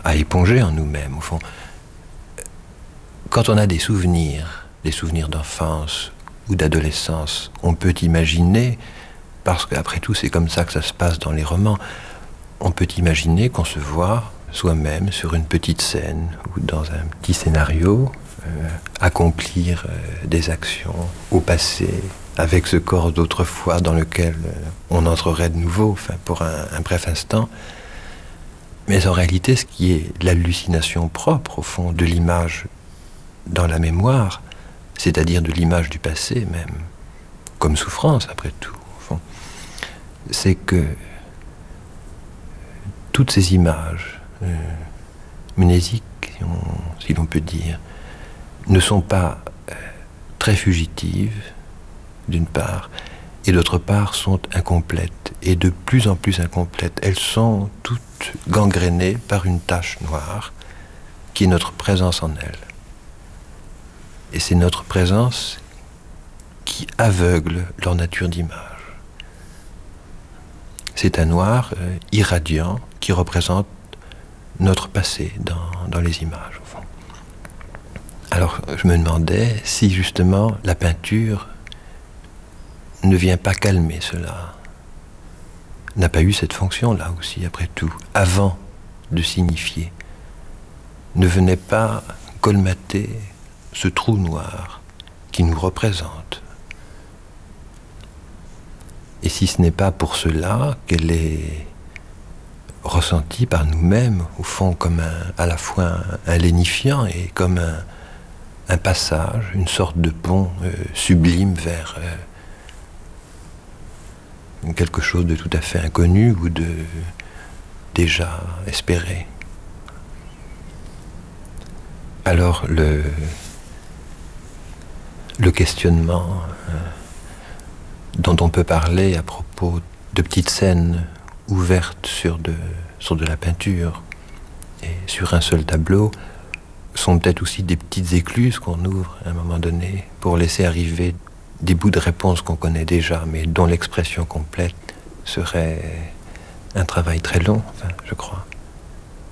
à éponger en nous-mêmes, au fond. Quand on a des souvenirs d'enfance ou d'adolescence, on peut imaginer, parce qu'après tout c'est comme ça que ça se passe dans les romans, on peut imaginer qu'on se voit soi-même sur une petite scène ou dans un petit scénario, accomplir des actions au passé, avec ce corps d'autrefois dans lequel on entrerait de nouveau, enfin, pour un bref instant. Mais en réalité, ce qui est l'hallucination propre, au fond, de l'image dans la mémoire, c'est-à-dire de l'image du passé même, comme souffrance après tout, au fond, c'est que toutes ces images mnésiques, si l'on peut dire, ne sont pas très fugitives, d'une part, et d'autre part sont incomplètes, et de plus en plus incomplètes. Elles sont toutes gangrénées par une tache noire, qui est notre présence en elles. Et c'est notre présence qui aveugle leur nature d'image. C'est un noir irradiant qui représente notre passé dans les images, au fond. Alors, je me demandais si justement la peinture ne vient pas calmer cela, n'a pas eu cette fonction-là aussi, après tout, avant de signifier, ne venait pas colmater ce trou noir qui nous représente. Et si ce n'est pas pour cela qu'elle est ressentie par nous-mêmes, au fond, comme à la fois un lénifiant et comme un passage, une sorte de pont sublime vers quelque chose de tout à fait inconnu ou de déjà espéré. Alors le questionnement dont on peut parler à propos de petites scènes ouvertes sur de la peinture et sur un seul tableau sont peut-être aussi des petites écluses qu'on ouvre à un moment donné pour laisser arriver des bouts de réponse qu'on connaît déjà, mais dont l'expression complète serait un travail très long, enfin, je crois.